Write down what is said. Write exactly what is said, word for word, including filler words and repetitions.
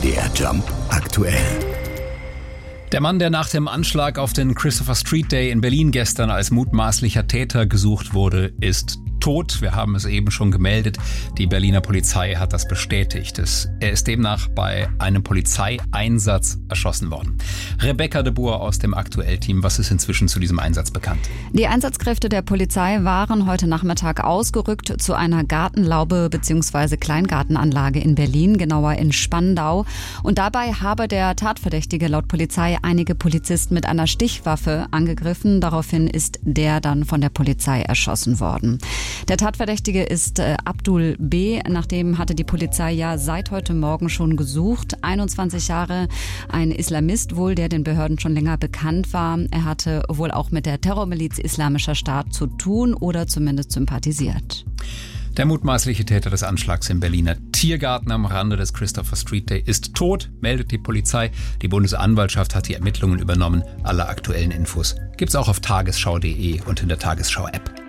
M D R Jump aktuell. Der Mann, der nach dem Anschlag auf den Christopher Street Day in Berlin gestern als mutmaßlicher Täter gesucht wurde, ist tot. Wir haben es eben schon gemeldet. Die Berliner Polizei hat das bestätigt. Er ist demnach bei einem Polizeieinsatz erschossen worden. Rebecca de Boer aus dem Aktuell-Team. Was ist inzwischen zu diesem Einsatz bekannt? Die Einsatzkräfte der Polizei waren heute Nachmittag ausgerückt zu einer Gartenlaube bzw. Kleingartenanlage in Berlin, genauer in Spandau. Und dabei habe der Tatverdächtige laut Polizei einige Polizisten mit einer Stichwaffe angegriffen. Daraufhin ist der dann von der Polizei erschossen worden. Der Tatverdächtige ist äh, Abdul B. Nach dem hatte die Polizei ja seit heute Morgen schon gesucht. einundzwanzig Jahre, ein Islamist wohl, der den Behörden schon länger bekannt war. Er hatte wohl auch mit der Terrormiliz Islamischer Staat zu tun oder zumindest sympathisiert. Der mutmaßliche Täter des Anschlags im Berliner Tiergarten am Rande des Christopher Street Day ist tot, meldet die Polizei. Die Bundesanwaltschaft hat die Ermittlungen übernommen. Alle aktuellen Infos gibt's auch auf tagesschau punkt de und in der Tagesschau-App.